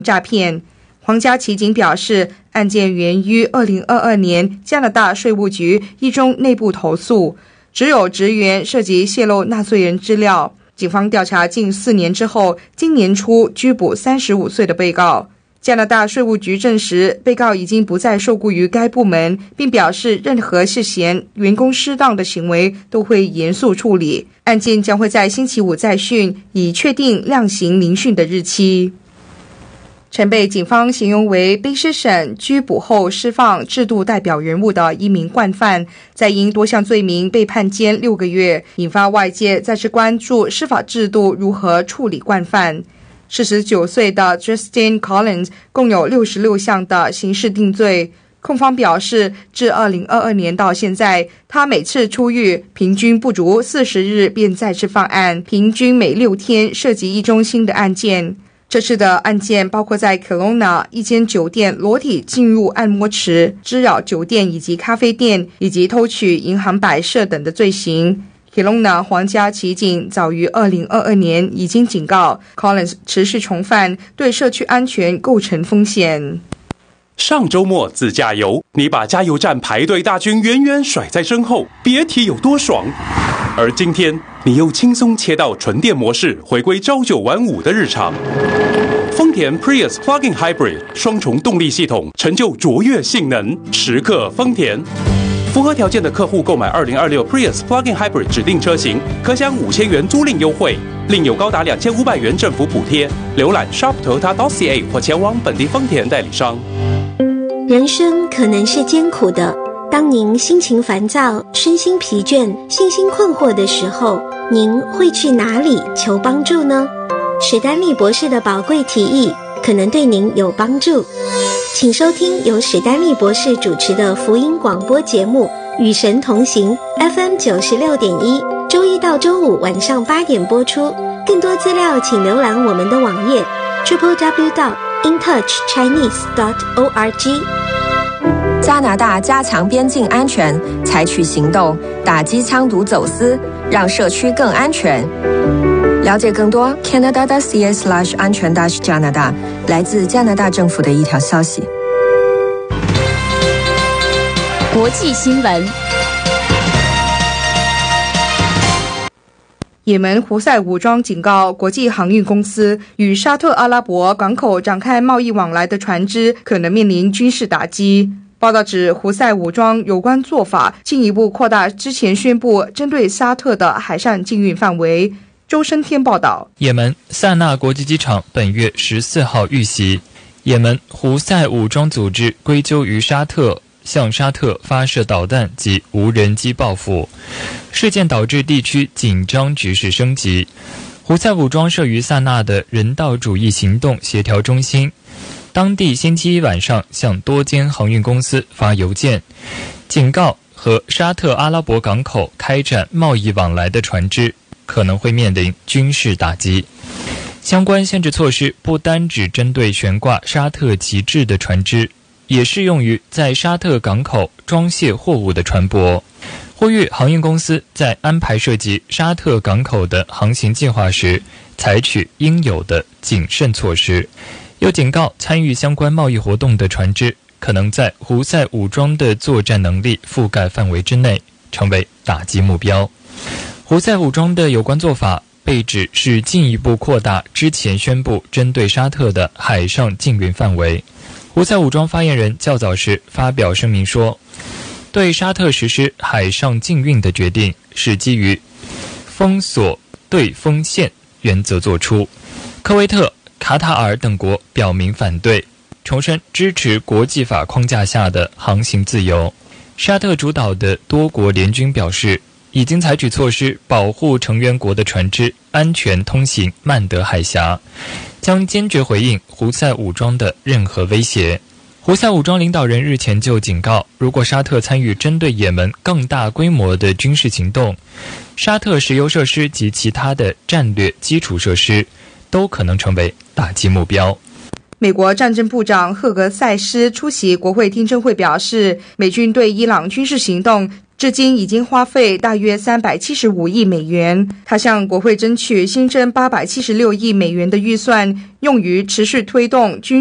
诈骗。皇家骑警表示，案件源于2022年加拿大税务局一宗内部投诉，只有职员涉及泄露纳税人资料。警方调查近4年之后，今年初拘捕35岁的被告。加拿大税务局证实，被告已经不再受雇于该部门，并表示任何涉嫌员工失当的行为都会严肃处理。案件将会在星期五再讯，以确定量刑聆讯的日期。曾被警方形容为卑诗省拘捕后释放制度代表人物的一名惯犯，在因多项罪名被判监6个月，引发外界再次关注司法制度如何处理惯犯。49岁的 Justin Collins 共有66项的刑事定罪。控方表示，自2022年到现在，他每次出狱平均不足40日便再次犯案，平均每6天涉及一宗新的案件。这次的案件包括在 Kelowna 一间酒店裸体进入按摩池、滋扰酒店以及咖啡店，以及偷取银行摆设等的罪行。Kelowna 皇家骑警早于2022年已经警告 Collins 持续重犯，对社区安全构成风险。 上周末自驾游，你把加油站排队大军远远甩在身后，别提有多爽。而今天你又轻松切到纯电模式，回归朝9晚5的日常。丰田 Prius Plug-in Hybrid 双重动力系统，成就卓越性能，时刻丰田。符合条件的客户购买2026 Prius Plug-in Hybrid 指定车型，可享5000元租赁优惠，另有高达2500元政府补贴。浏览 shop.toyota.ca 或前往本地丰田代理商。 人生可能是艰苦的，当您心情烦躁、身心疲倦、信心困惑的时候，您会去哪里求帮助呢？史丹利博士的宝贵提议可能对您有帮助。请收听由史丹利博士主持的福音广播节目《与神同行》FM 96.1，周一到周五晚上8点播出。更多资料请浏览我们的网页 www.intouchchinese.org。 加拿大加强边境安全，采取行动打击枪毒走私，让社区更安全。了解更多 Canada.ca/ 安全加拿大，来自加拿大政府的一条消息。 国际新闻。 也门胡塞武装警告国际航运公司，与沙特阿拉伯港口展开贸易往来的船只可能面临军事打击。报道指，胡塞武装有关做法进一步扩大之前宣布针对沙特的海上禁运范围。周生天报道， 也门萨那国际机场本月14号遇袭，也门胡塞武装组织归咎于沙特，向沙特发射导弹及无人机报复。事件导致地区紧张局势升级。胡塞武装设于萨那的人道主义行动协调中心，当地星期一晚上向多间航运公司发邮件，警告和沙特阿拉伯港口开展贸易往来的船只可能会面临军事打击。相关限制措施不单只针对悬挂沙特旗帜的船只，也适用于在沙特港口装卸货物的船舶。呼吁航运公司在安排涉及沙特港口的航行计划时，采取应有的谨慎措施。又警告参与相关贸易活动的船只可能在胡塞武装的作战能力覆盖范围之内，成为打击目标。胡塞武装的有关做法被指是进一步扩大之前宣布针对沙特的海上禁运范围。胡塞武装发言人较早时发表声明说，对沙特实施海上禁运的决定是基于封锁对风险原则作出。科威特、卡塔尔等国表明反对，重申支持国际法框架下的航行自由。沙特主导的多国联军表示，已经采取措施保护成员国的船只安全通行曼德海峡，将坚决回应胡塞武装的任何威胁。胡塞武装领导人日前就警告，如果沙特参与针对也门更大规模的军事行动，沙特石油设施及其他的战略基础设施都可能成为打击目标。 美国战争部长赫格塞斯出席国会听证会表示，美军对伊朗军事行动至今已经花费大约375亿美元。他向国会争取新增876亿美元的预算，用于持续推动军